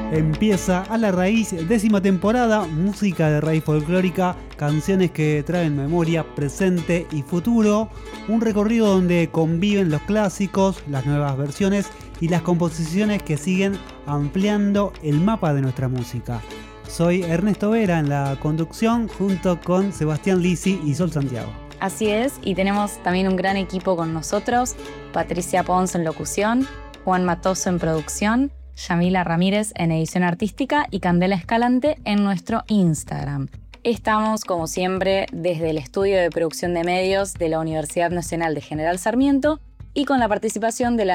Empieza A la Raíz, 10ª temporada, música de raíz folclórica, canciones que traen memoria, presente y futuro, un recorrido donde conviven los clásicos, las nuevas versiones y las composiciones que siguen ampliando el mapa de nuestra música. Soy Ernesto Vera en la conducción junto con Sebastián Lisi y Sol Santiago. Así es, y tenemos también un gran equipo con nosotros: Patricia Pons en locución, Juan Matoso en producción, Yamila Ramírez en edición artística y Candela Escalante en nuestro Instagram. Estamos, como siempre, desde el estudio de producción de medios de la Universidad Nacional de General Sarmiento y con la participación de la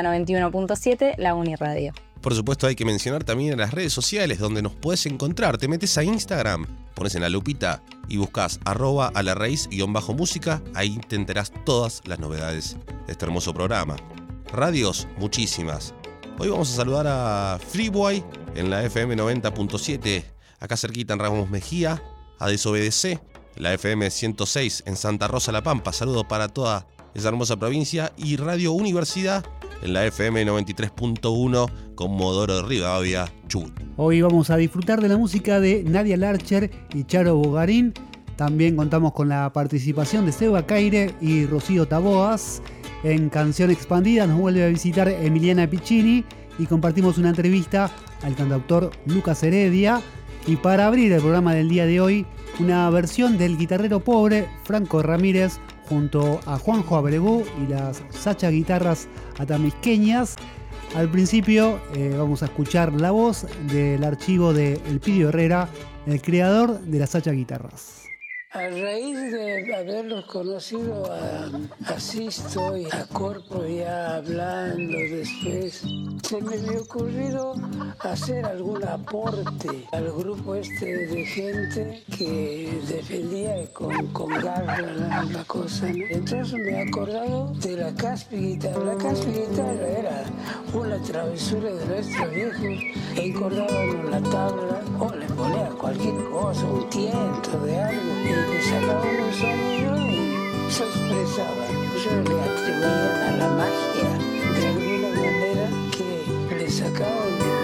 91.7, la Uniradio. Por supuesto, hay que mencionar también en las redes sociales donde nos puedes encontrar. Te metes a Instagram, pones en la lupita y buscas @alarraiz_música. Ahí te enterás todas las novedades de este hermoso programa. Radios, muchísimas. Hoy vamos a saludar a Freeboy en la FM 90.7, acá cerquita en Ramos Mejía, a Desobedecer, la FM 106 en Santa Rosa La Pampa. Saludos para toda esa hermosa provincia. Y Radio Universidad en la FM 93.1, Comodoro Rivadavia, Chubut. Hoy vamos a disfrutar de la música de Nadia Larcher y Charo Bogarín. También contamos con la participación de Seba Caire y Rocío Taboas. En Canción Expandida nos vuelve a visitar Emiliana Piccini y compartimos una entrevista al cantautor Lucas Heredia. Y para abrir el programa del día de hoy, una versión del guitarrero pobre Franco Ramírez junto a Juanjo Abregu y las Sacha Guitarras Atamisqueñas. Al principio vamos a escuchar la voz del archivo de Elpidio Herrera, el creador de las Sacha Guitarras. A raíz de haberlos conocido a Sisto y a Corpo ya hablando después, se me había ocurrido hacer algún aporte al grupo este de gente que defendía con garra la cosa, ¿no? Entonces me he acordado de la Caspi Guitarra. La Caspi Guitarra era una travesura de nuestros viejos. Encordaban la tabla o le ponían cualquier cosa, un tiento de algo, y le sacaban un sonido y se expresaban. Yo le atribuía a la magia, de alguna manera, que le sacaban